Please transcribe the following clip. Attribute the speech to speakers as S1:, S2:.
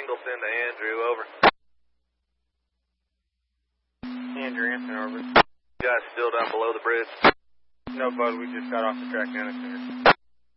S1: Singleton to Andrew, over.
S2: Andrew, Anson, over.
S1: You guys still down below the bridge?
S2: No, bud, we just got off the track down the center.